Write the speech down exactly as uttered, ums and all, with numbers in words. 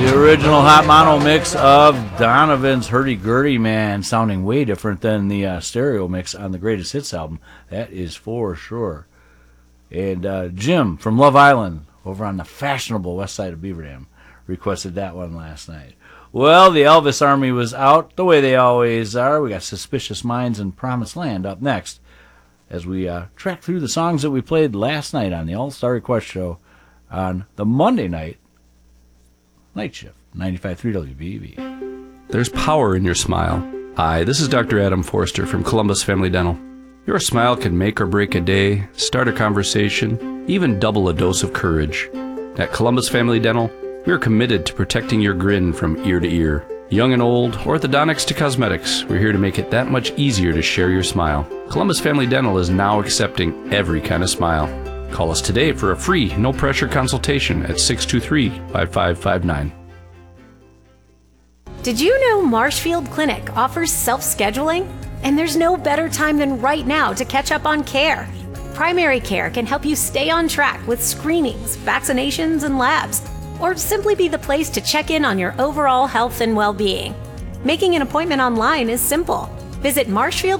The original Hot Mono mix of Donovan's Hurdy-Gurdy Man, sounding way different than the uh, stereo mix on the Greatest Hits album. That is for sure. And uh, Jim from Love Island, over on the fashionable west side of Beaver Dam, requested that one last night. Well, the Elvis Army was out, the way they always are. We got Suspicious Minds and Promised Land up next, as we uh, track through the songs that we played last night on the All-Star Request Show on the Monday night night shift, ninety-five point three W B E B. There's power in your smile. Hi, this is Doctor Adam Forster from Columbus Family Dental. Your smile can make or break a day, start a conversation, even double a dose of courage. At Columbus Family Dental, we are committed to protecting your grin from ear to ear. Young and old, orthodontics to cosmetics, we're here to make it that much easier to share your smile. Columbus Family Dental is now accepting every kind of smile. Call us today for a free, no-pressure consultation at six two three, five five five nine. Did you know Marshfield Clinic offers self-scheduling? And there's no better time than right now to catch up on care. Primary care can help you stay on track with screenings, vaccinations, and labs, or simply be the place to check in on your overall health and well-being. Making an appointment online is simple. Visit Marshfield